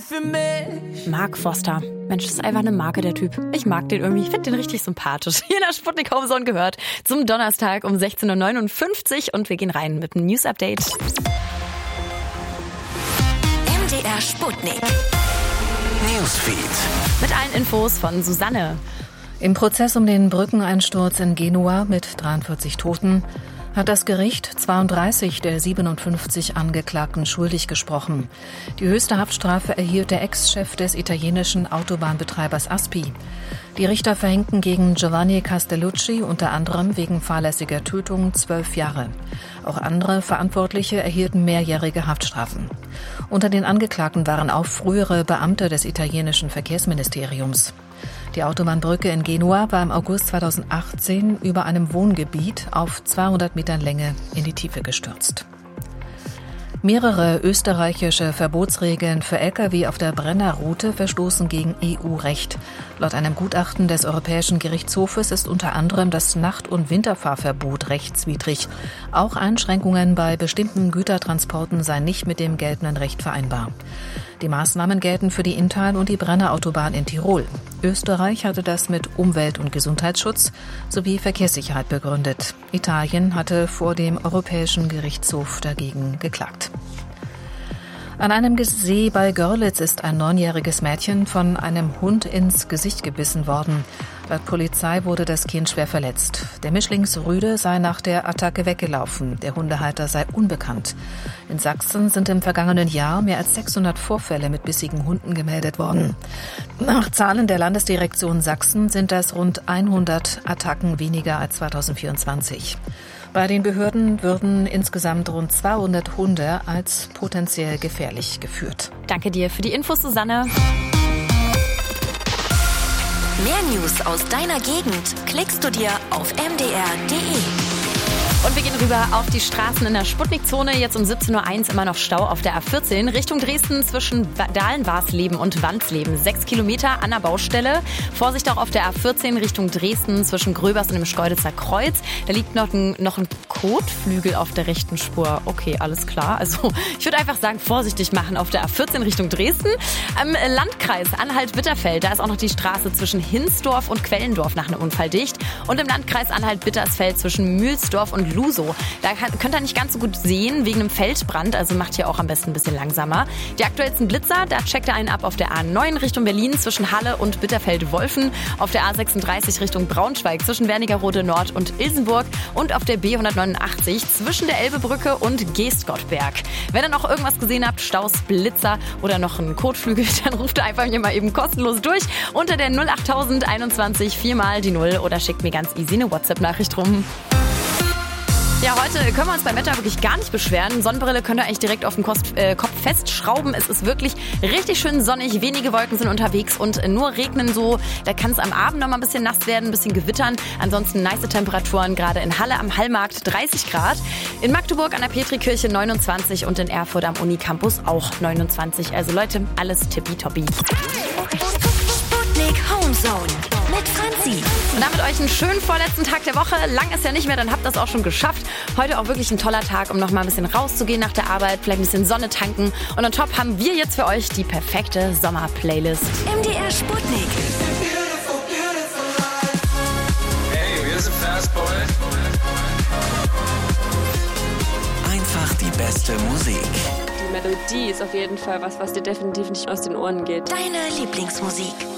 für mich. Mark Foster. Mensch, das ist einfach eine Marke, der Typ. Ich mag den irgendwie. Ich finde den richtig sympathisch. Hier in der Sputnik Homezone gehört zum Donnerstag um 16.59 Uhr und wir gehen rein mit einem News-Update. MDR Sputnik. Newsfeed. Mit allen Infos von Susanne. Im Prozess um den Brückeneinsturz in Genua mit 43 Toten hat das Gericht 32 der 57 Angeklagten schuldig gesprochen. Die höchste Haftstrafe erhielt der Ex-Chef des italienischen Autobahnbetreibers Aspi. Die Richter verhängten gegen Giovanni Castellucci unter anderem wegen fahrlässiger Tötung 12 Jahre. Auch andere Verantwortliche erhielten mehrjährige Haftstrafen. Unter den Angeklagten waren auch frühere Beamte des italienischen Verkehrsministeriums. Die Autobahnbrücke in Genua war im August 2018 über einem Wohngebiet auf 200 Metern Länge in die Tiefe gestürzt. Mehrere österreichische Verbotsregeln für Lkw auf der Brennerroute verstoßen gegen EU-Recht. Laut einem Gutachten des Europäischen Gerichtshofes ist unter anderem das Nacht- und Winterfahrverbot rechtswidrig. Auch Einschränkungen bei bestimmten Gütertransporten seien nicht mit dem geltenden Recht vereinbar. Die Maßnahmen gelten für die Inntal- und die Brennerautobahn in Tirol. Österreich hatte das mit Umwelt- und Gesundheitsschutz sowie Verkehrssicherheit begründet. Italien hatte vor dem Europäischen Gerichtshof dagegen geklagt. An einem See bei Görlitz ist ein 9-jähriges Mädchen von einem Hund ins Gesicht gebissen worden. Laut Polizei wurde das Kind schwer verletzt. Der Mischlingsrüde sei nach der Attacke weggelaufen. Der Hundehalter sei unbekannt. In Sachsen sind im vergangenen Jahr mehr als 600 Vorfälle mit bissigen Hunden gemeldet worden. Nach Zahlen der Landesdirektion Sachsen sind das rund 100 Attacken weniger als 2024. Bei den Behörden würden insgesamt rund 200 Hunde als potenziell gefährlich geführt. Danke dir für die Infos, Susanne. Mehr News aus deiner Gegend klickst du dir auf mdr.de. Und wir gehen rüber auf die Straßen in der Sputnik-Zone. Jetzt um 17.01 Uhr immer noch Stau auf der A14 Richtung Dresden zwischen Dahlen-Warsleben und Wandsleben. 6 Kilometer an der Baustelle. Vorsicht auch auf der A14 Richtung Dresden zwischen Gröbers und dem Schkeuditzer Kreuz. Da liegt noch ein Kotflügel auf der rechten Spur. Okay, alles klar. Also ich würde einfach sagen, vorsichtig machen auf der A14 Richtung Dresden. Am Landkreis Anhalt-Bitterfeld, da ist auch noch die Straße zwischen Hinsdorf und Quellendorf nach einem Unfall dicht. Und im Landkreis Anhalt-Bittersfeld zwischen Mühlsdorf und Lusow. Da könnt ihr nicht ganz so gut sehen wegen einem Feldbrand, also macht hier auch am besten ein bisschen langsamer. Die aktuellsten Blitzer, da checkt ihr einen ab auf der A9 Richtung Berlin zwischen Halle und Bitterfeld-Wolfen, auf der A36 Richtung Braunschweig zwischen Wernigerode Nord und Ilsenburg und auf der B189 zwischen der Elbebrücke und Geestgottberg. Wenn ihr noch irgendwas gesehen habt, Staus, Blitzer oder noch einen Kotflügel, dann ruft ihr einfach hier mal eben kostenlos durch unter der 08000 21 4 die 0 oder schickt mir ganz easy eine WhatsApp-Nachricht rum. Ja, heute können wir uns beim Wetter wirklich gar nicht beschweren. Sonnenbrille könnt ihr eigentlich direkt auf den Kopf festschrauben. Es ist wirklich richtig schön sonnig. Wenige Wolken sind unterwegs und nur regnen so. Da kann es am Abend noch mal ein bisschen nass werden, ein bisschen gewittern. Ansonsten nice Temperaturen, gerade in Halle am Hallmarkt 30 Grad. In Magdeburg an der Petrikirche 29 und in Erfurt am Unicampus auch 29. Also Leute, alles tippitoppi. Sputnik Homezone mit Franzi. Und damit euch einen schönen vorletzten Tag der Woche. Lang ist ja nicht mehr, dann habt ihr das auch schon geschafft. Heute auch wirklich ein toller Tag, um noch mal ein bisschen rauszugehen nach der Arbeit, vielleicht ein bisschen Sonne tanken. Und on top haben wir jetzt für euch die perfekte Sommerplaylist. MDR Sputnik. Hey, wir sind Fastboy. Einfach die beste Musik. Die Melodie ist auf jeden Fall was dir definitiv nicht aus den Ohren geht. Deine Lieblingsmusik.